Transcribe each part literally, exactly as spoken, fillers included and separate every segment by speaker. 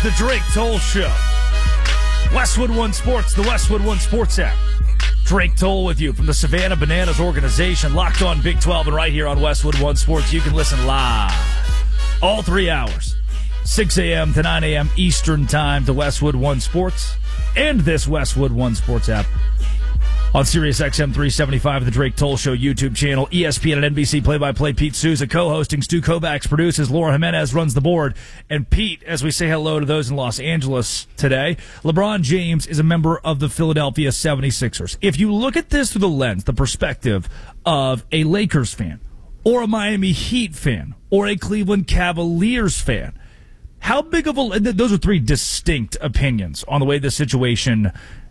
Speaker 1: the Drake Toll Show. Westwood One Sports, the Westwood One Sports app. Drake Toll with you from the Savannah Bananas organization, locked on Big twelve, and right here on Westwood One Sports. You can listen live all three hours, six a.m. to nine a.m. Eastern Time, to Westwood One Sports and this Westwood One Sports app on Sirius X M three seventy-five, the Drake Toll Show YouTube channel, E S P N and N B C play-by-play. Pete Souza co-hosting, Stu Kovacs produces, Laura Jimenez runs the board. And Pete, as we say hello to those in Los Angeles today, LeBron James is a member of the Philadelphia seventy-sixers. If you look at this through the lens, the perspective of a Lakers fan, or a Miami Heat fan, or a Cleveland Cavaliers fan, how big of a... Those are three distinct opinions on the way this situation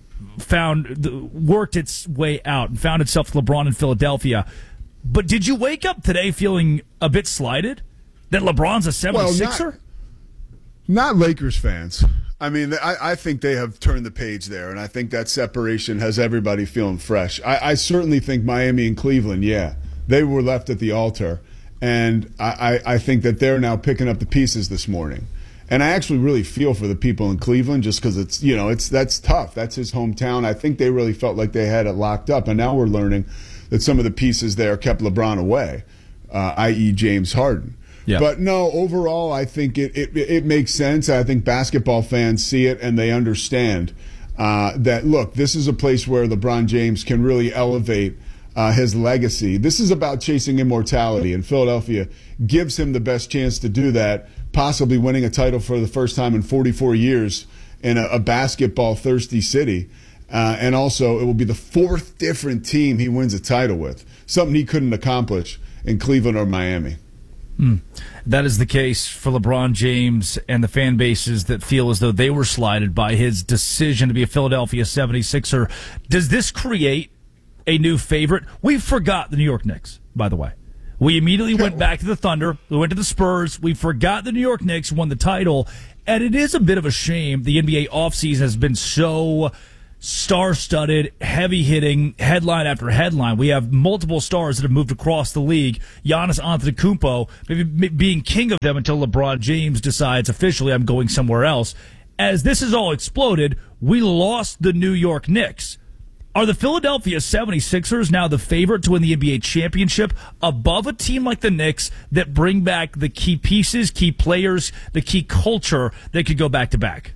Speaker 1: found worked its way out and found itself with LeBron in Philadelphia. But did you wake up today feeling a bit slighted that LeBron's a seventy-sixer?
Speaker 2: Well, not, not Lakers fans. I mean, I, I think they have turned the page there, and I think that separation has everybody feeling fresh. I, I certainly think Miami and Cleveland, yeah, they were left at the altar, and I, I, I think that they're now picking up the pieces this morning. And I actually really feel for the people in Cleveland, just because it's, you know, it's that's tough. That's his hometown. I think they really felt like they had it locked up. And now we're learning that some of the pieces there kept LeBron away, uh, that is. James Harden.
Speaker 1: Yeah.
Speaker 2: But no, overall, I think it, it, it makes sense. I think basketball fans see it and they understand uh, that, look, this is a place where LeBron James can really elevate uh, his legacy. This is about chasing immortality, and Philadelphia gives him the best chance to do that, possibly winning a title for the first time in forty-four years in a, a basketball-thirsty city. Uh, and also, it will be the fourth different team he wins a title with, something he couldn't accomplish in Cleveland or Miami.
Speaker 1: Mm. That is the case for LeBron James and the fan bases that feel as though they were slighted by his decision to be a Philadelphia seventy-sixer. Does this create a new favorite? We forgot the New York Knicks, by the way. We immediately went back to the Thunder. We went to the Spurs. We forgot the New York Knicks won the title. And it is a bit of a shame the N B A offseason has been so star-studded, heavy-hitting, headline after headline. We have multiple stars that have moved across the league. Giannis Antetokounmpo maybe being king of them until LeBron James decides officially I'm going somewhere else. As this has all exploded, we lost the New York Knicks. Are the Philadelphia seventy-sixers now the favorite to win the N B A championship above a team like the Knicks that bring back the key pieces, key players, the key culture that could go back-to-back?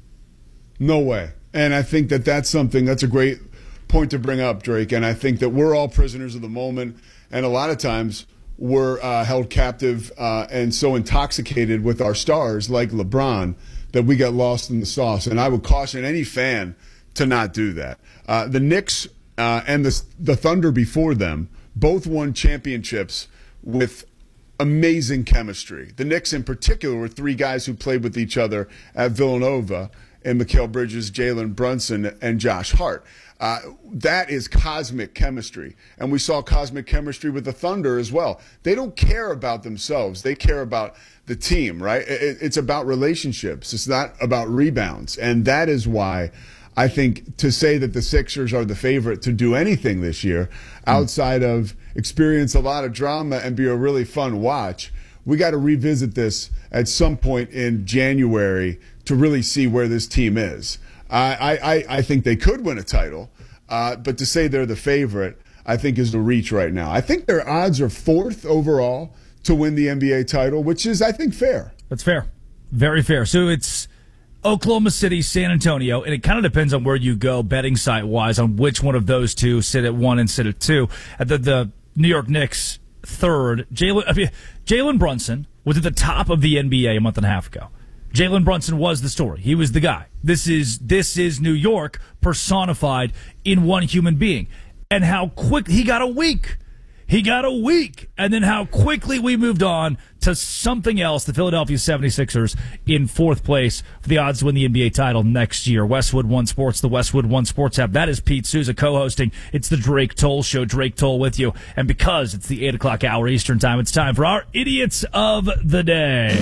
Speaker 2: No way. And I think that that's something, that's a great point to bring up, Drake. And I think that we're all prisoners of the moment. And a lot of times we're uh, held captive uh, and so intoxicated with our stars like LeBron that we get lost in the sauce. And I would caution any fan to not do that. Uh, the Knicks uh, and the, the Thunder before them both won championships with amazing chemistry. The Knicks in particular were three guys who played with each other at Villanova, and Mikal Bridges, Jalen Brunson, and Josh Hart. Uh, that is cosmic chemistry. And we saw cosmic chemistry with the Thunder as well. They don't care about themselves. They care about the team, right? It, it's about relationships. It's not about rebounds. And that is why I think to say that the Sixers are the favorite to do anything this year, outside of experience a lot of drama and be a really fun watch, we got to revisit this at some point in January to really see where this team is. I, I, I think they could win a title, uh, but to say they're the favorite, I think is the reach right now. I think their odds are fourth overall to win the N B A title, which is, I think, fair.
Speaker 1: That's fair. Very fair. So it's Oklahoma City, San Antonio, and it kind of depends on where you go betting site-wise on which one of those two sit at one and sit at two. At the, the New York Knicks, third. Jalen I mean, Jalen Brunson was at the top of the N B A a month and a half ago. Jalen Brunson was the story. He was the guy. This is this is New York personified in one human being. And how quick he got a week. He got a week. And then how quickly we moved on to something else. The Philadelphia seventy-sixers in fourth place for the odds to win the N B A title next year. Westwood One Sports, the Westwood One Sports app. That is Pete Souza co-hosting. It's the Drake Toll Show. Drake Toll with you. And because it's the eight o'clock hour Eastern time, it's time for our Idiots of the Day.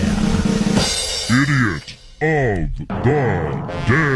Speaker 3: Idiot of the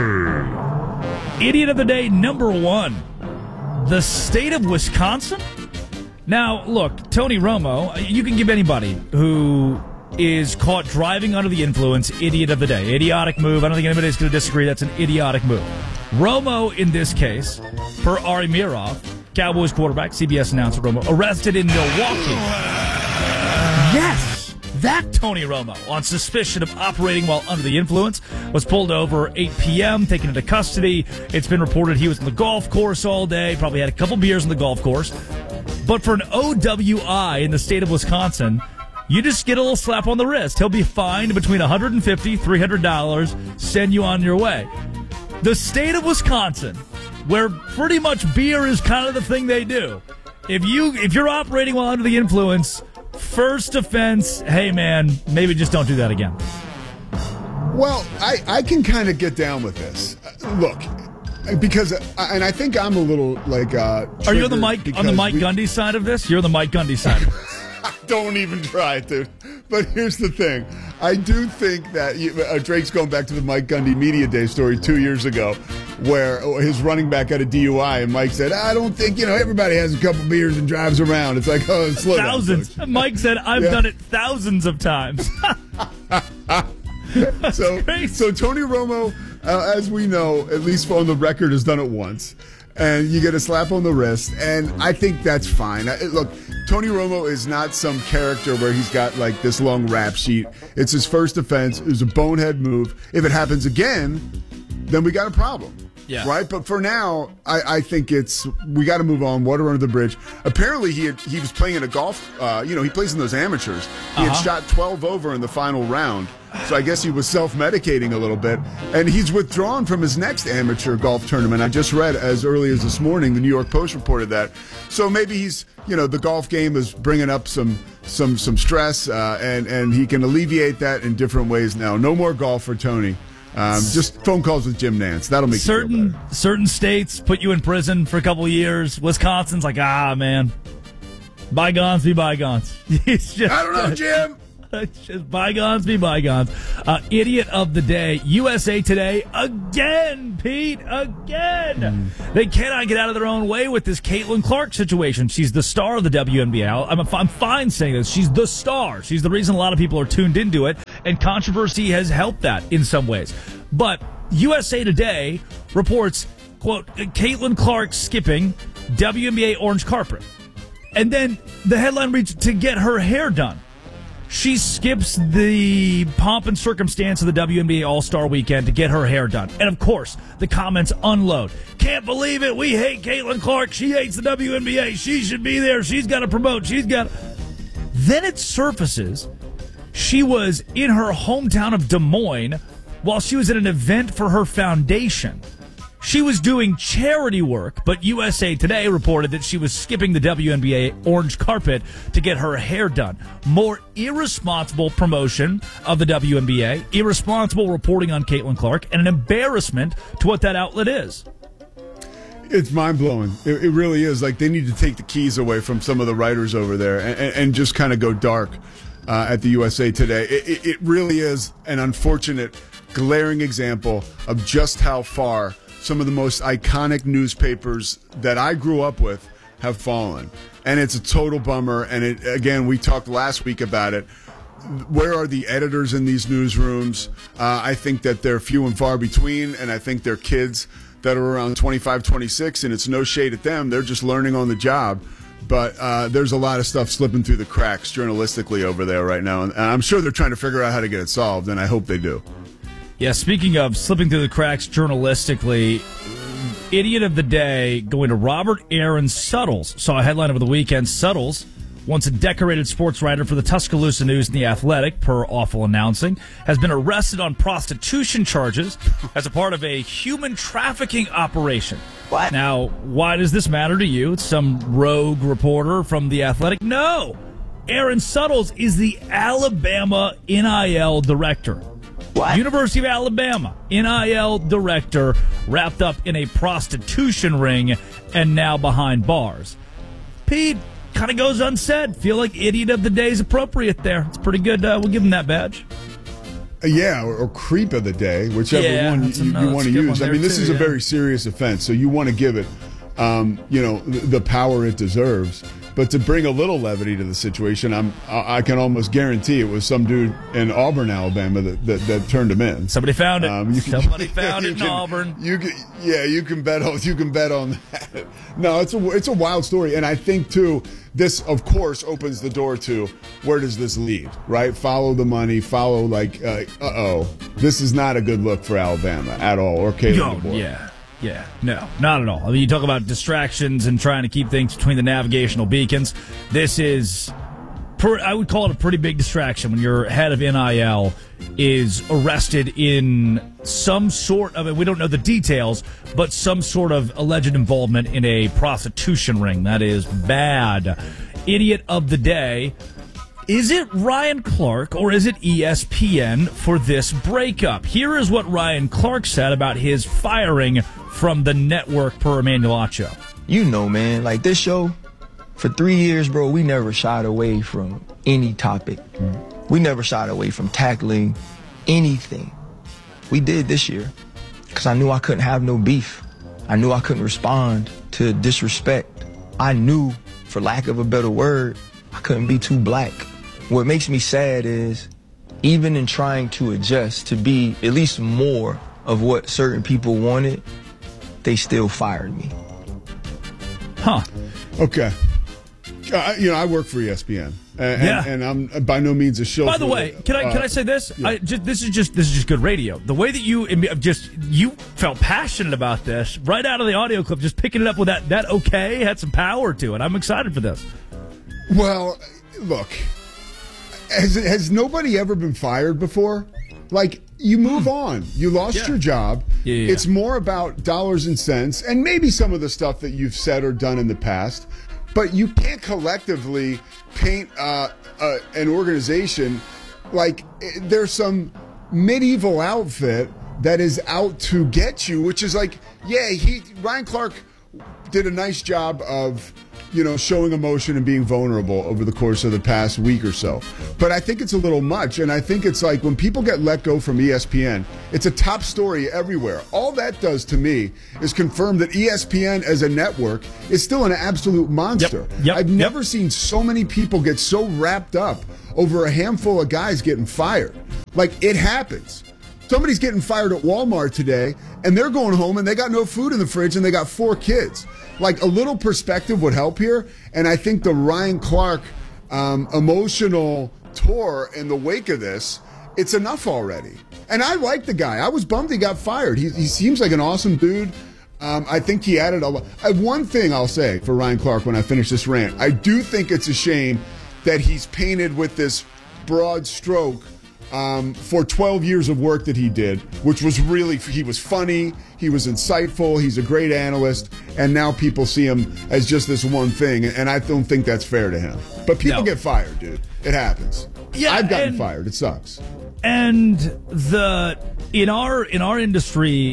Speaker 3: Day.
Speaker 1: Idiot of the Day number one. The state of Wisconsin? Now, look, Tony Romo, you can give anybody who is caught driving under the influence. Idiot of the day. Idiotic move. I don't think anybody's going to disagree. That's an idiotic move. Romo, in this case, per Ari Mirov, Cowboys quarterback, C B S announcer Romo, arrested in Milwaukee. Yes! That Tony Romo, on suspicion of operating while under the influence, was pulled over eight p.m., taken into custody. It's been reported he was on the golf course all day, probably had a couple beers on the golf course. But for an O W I in the state of Wisconsin, you just get a little slap on the wrist. He'll be fined between one hundred fifty dollars, three hundred dollars, send you on your way. The state of Wisconsin, where pretty much beer is kind of the thing they do, if you if you're operating while under the influence, first offense, hey man, maybe just don't do that again.
Speaker 2: Well, I, I can kind of get down with this. Uh, look, because, uh, and I think I'm a little like. Uh,
Speaker 1: Are you on the Mike on the Mike we, Gundy side of this? You're on the Mike Gundy side of this.
Speaker 2: Don't even try, dude. But here's the thing. I do think that you, uh, Drake's going back to the Mike Gundy Media Day story two years ago, where his running back had a D U I, and Mike said, I don't think, you know, everybody has a couple beers and drives around. It's like, oh, slow
Speaker 1: thousands.
Speaker 2: down.
Speaker 1: Mike said, I've yeah. done it thousands of times.
Speaker 2: so, so Tony Romo, uh, as we know, at least on the record, has done it once. And you get a slap on the wrist, and I think that's fine. I, look, Tony Romo is not some character where he's got like this long rap sheet. It's his first offense. It was a bonehead move. If it happens again, then we got a problem.
Speaker 1: Yeah.
Speaker 2: Right? But for now, I, I think it's we got to move on. Water under the bridge. Apparently, he had, he was playing in a golf. Uh, you know, he plays in those amateurs. He uh-huh. had shot twelve over in the final round. So I guess he was self-medicating a little bit. And he's withdrawn from his next amateur golf tournament. I just read as early as this morning, the New York Post reported that. So maybe he's, you know, the golf game is bringing up some some some stress, uh, and, and he can alleviate that in different ways now. No more golf for Tony. Um, just phone calls with Jim Nance. That'll make
Speaker 1: certain,
Speaker 2: you feel better. Certain
Speaker 1: states put you in prison for a couple of years. Wisconsin's like, ah, man. Bygones be bygones. It's just,
Speaker 2: I don't know, Jim.
Speaker 1: It's just bygones be bygones. Uh, idiot of the day. U S A Today again, Pete, again. Mm. They cannot get out of their own way with this Caitlin Clark situation. She's the star of the W N B A. I'm, I'm fine saying this. She's the star. She's the reason a lot of people are tuned into it, and controversy has helped that in some ways. But U S A Today reports, quote, Caitlin Clark skipping W N B A orange carpet. And then the headline reads, to get her hair done. She skips the pomp and circumstance of the W N B A All-Star Weekend to get her hair done. And, of course, the comments unload. Can't believe it. We hate Caitlin Clark. She hates the W N B A. She should be there. She's got to promote. She's got to... Then it surfaces she was in her hometown of Des Moines while she was at an event for her foundation. She was doing charity work, but U S A Today reported that she was skipping the W N B A orange carpet to get her hair done. More irresponsible promotion of the W N B A, irresponsible reporting on Caitlin Clark, and an embarrassment to what that outlet is.
Speaker 2: It's mind-blowing. It, it really is. Like, they need to take the keys away from some of the writers over there and, and, and just kind of go dark uh, at the U S A Today. It, it, it really is an unfortunate, glaring example of just how far some of the most iconic newspapers that I grew up with have fallen. And it's a total bummer. And it, again, we talked last week about it. Where are the editors in these newsrooms? Uh, I think that they're few and far between, and I think they're kids that are around twenty-five, twenty-six, and it's no shade at them. They're just learning on the job. But uh, there's a lot of stuff slipping through the cracks journalistically over there right now. And I'm sure they're trying to figure out how to get it solved, and I hope they do.
Speaker 1: Yeah, speaking of slipping through the cracks journalistically, idiot of the day going to Robert Aaron Suttles. Saw a headline over the weekend. Suttles, once a decorated sports writer for the Tuscaloosa News and The Athletic, per awful announcing, has been arrested on prostitution charges as a part of a human trafficking operation.
Speaker 4: What?
Speaker 1: Now, why does this matter to you? It's some rogue reporter from The Athletic? No! Aaron Suttles is the Alabama N I L director.
Speaker 4: What?
Speaker 1: University of Alabama, N I L director, wrapped up in a prostitution ring and now behind bars. Pete, kind of goes unsaid. Feel like idiot of the day is appropriate there. It's pretty good. Uh, we'll give him that badge.
Speaker 2: Uh, yeah, or, or creep of the day, whichever
Speaker 1: yeah,
Speaker 2: one you, you, you want to use. I mean, this
Speaker 1: too,
Speaker 2: is
Speaker 1: yeah.
Speaker 2: a very serious offense, so you want to give it, um, you know, the, the power it deserves. But to bring a little levity to the situation, I'm I, I can almost guarantee it was some dude in Auburn, Alabama, that that, that turned him in.
Speaker 1: Somebody found it.
Speaker 2: Um, you can,
Speaker 1: Somebody found it in
Speaker 2: can,
Speaker 1: Auburn.
Speaker 2: You can, yeah, you can bet on you can bet on that. No, it's a it's a wild story, and I think too. This, of course, opens the door to where does this lead, right? Follow the money, follow like, uh oh, this is not a good look for Alabama at all, or Caleb
Speaker 1: oh, yeah, yeah, no, not at all. I mean, you talk about distractions and trying to keep things between the navigational beacons. This is, per, I would call it a pretty big distraction when your head of N I L is arrested in some sort of, we don't know the details, but some sort of alleged involvement in a prostitution ring. That is bad. Idiot of the day. Is it Ryan Clark or is it E S P N for this breakup? Here is what Ryan Clark said about his firing from the network per Emmanuel Acho.
Speaker 4: You know, man, like this show, for three years, bro, we never shied away from any topic. Mm. We never shied away from tackling anything. We did this year because I knew I couldn't have no beef. I knew I couldn't respond to disrespect. I knew, for lack of a better word, I couldn't be too black. What makes me sad is, even in trying to adjust to be at least more of what certain people wanted, they still fired me.
Speaker 1: Huh.
Speaker 2: Okay. Uh, you know, I work for E S P N, and,
Speaker 1: yeah.
Speaker 2: and, and I'm by no means a show.
Speaker 1: By the way, can I uh, can I say this? Yeah. I just, this is just this is just good radio. The way that you just you felt passionate about this right out of the audio clip, just picking it up with that that okay had some power to it. I'm excited for this.
Speaker 2: Well, look, has has nobody ever been fired before? Like, you move on. You lost yeah. your job.
Speaker 1: Yeah, yeah,
Speaker 2: it's
Speaker 1: yeah.
Speaker 2: more about dollars and cents, and maybe some of the stuff that you've said or done in the past. But you can't collectively paint uh, uh, an organization like there's some medieval outfit that is out to get you, which is like, yeah, he Ryan Clark did a nice job of, you know, showing emotion and being vulnerable over the course of the past week or so. But I think it's a little much, and I think it's like when people get let go from E S P N, it's a top story everywhere. All that does to me is confirm that E S P N as a network is still an absolute monster.
Speaker 1: Yep, yep,
Speaker 2: I've
Speaker 1: yep.
Speaker 2: never seen so many people get so wrapped up over a handful of guys getting fired. Like, it happens. Somebody's getting fired at Walmart today, and they're going home, and they got no food in the fridge, and they got four kids. Like, a little perspective would help here, and I think the Ryan Clark um, emotional tour in the wake of this, it's enough already. And I like the guy. I was bummed he got fired. He, he seems like an awesome dude. Um, I think he added a lot. Uh, one thing I'll say for Ryan Clark when I finish this rant, I do think it's a shame that he's painted with this broad stroke Um, for twelve years of work that he did, which was really, he was funny, he was insightful, he's a great analyst, and now people see him as just this one thing, and I don't think that's fair to him. But people
Speaker 1: no.
Speaker 2: get fired, dude. It happens.
Speaker 1: Yeah,
Speaker 2: I've gotten
Speaker 1: and,
Speaker 2: fired. It sucks.
Speaker 1: And the in our in our industry,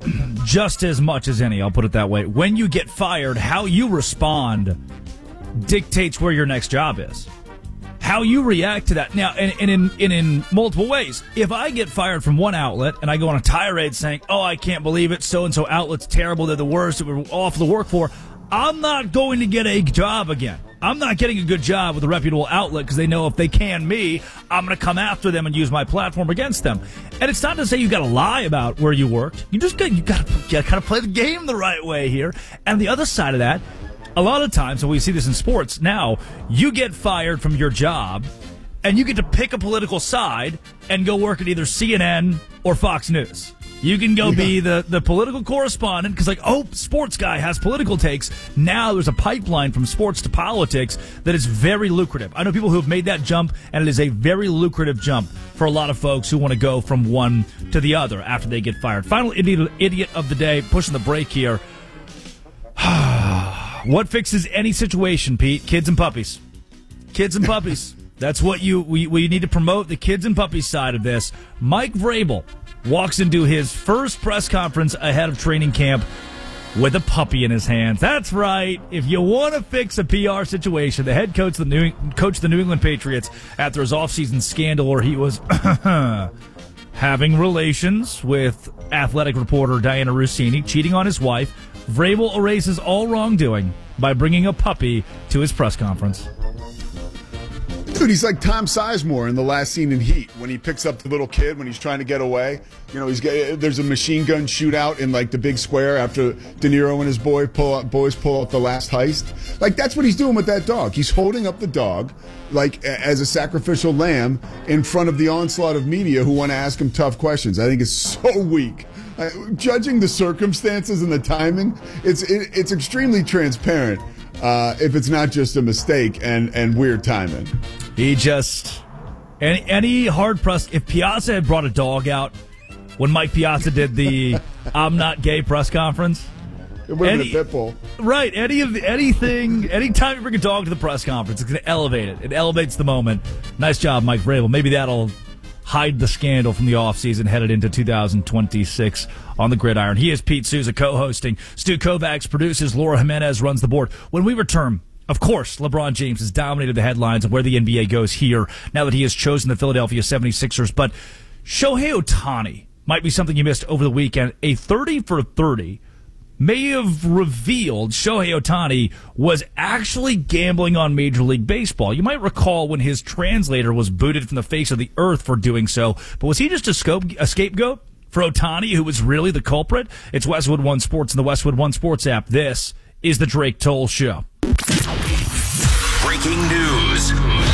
Speaker 1: just as much as any, I'll put it that way, when you get fired, how you respond dictates where your next job is. How you react to that. Now, and, and, in, and in multiple ways. If I get fired from one outlet and I go on a tirade saying, oh, I can't believe it, so-and-so outlet's terrible, they're the worst, that we're awful to work for, I'm not going to get a job again. I'm not getting a good job with a reputable outlet because they know if they can me, I'm going to come after them and use my platform against them. And it's not to say you got to lie about where you worked. You just got you got to kind of play the game the right way here. And the other side of that, a lot of times, and we see this in sports now, you get fired from your job, and you get to pick a political side and go work at either C N N or Fox News. You can go yeah. be the, the political correspondent because, like, oh, sports guy has political takes. Now there's a pipeline from sports to politics that is very lucrative. I know people who have made that jump, and it is a very lucrative jump for a lot of folks who want to go from one to the other after they get fired. Final idiot, idiot of the day, pushing the break here. What fixes any situation, Pete? Kids and puppies. Kids and puppies. That's what you we, we need to promote, the kids and puppies side of this. Mike Vrabel walks into his first press conference ahead of training camp with a puppy in his hands. That's right. If you want to fix a P R situation, the head coach of the New, coach of the New England Patriots after his offseason scandal where he was having relations with athletic reporter Diana Rossini, cheating on his wife, Vrabel erases all wrongdoing by bringing a puppy to his press conference.
Speaker 2: Dude, he's like Tom Sizemore in the last scene in Heat when he picks up the little kid when he's trying to get away. You know, he's get, there's a machine gun shootout in like the big square after De Niro and his boy pull up, boys pull up the last heist. Like that's what he's doing with that dog. He's holding up the dog like as a sacrificial lamb in front of the onslaught of media who want to ask him tough questions. I think it's so weak. Uh, judging the circumstances and the timing, it's it, it's extremely transparent. Uh, if it's not just a mistake and, and weird timing.
Speaker 1: He just, any, any hard-pressed, if Piazza had brought a dog out when Mike Piazza did the I'm not gay press conference.
Speaker 2: It would have been a pit bull.
Speaker 1: Right, any of the, anything, anytime you bring a dog to the press conference, it's going to elevate it. It elevates the moment. Nice job, Mike Vrabel. Maybe that'll hide the scandal from the offseason headed into two thousand twenty-six on the gridiron. He is Pete Souza co-hosting. Stu Kovacs produces. Laura Jimenez runs the board. When we return, of course, LeBron James has dominated the headlines of where the N B A goes here now that he has chosen the Philadelphia seventy-sixers. But Shohei Ohtani might be something you missed over the weekend. A thirty for thirty may have revealed Shohei Ohtani was actually gambling on Major League Baseball. You might recall when his translator was booted from the face of the earth for doing so. But was he just a, scope, a scapegoat for Ohtani, who was really the culprit? It's Westwood One Sports and the Westwood One Sports app. This is the Drake Toll Show.
Speaker 5: Breaking news.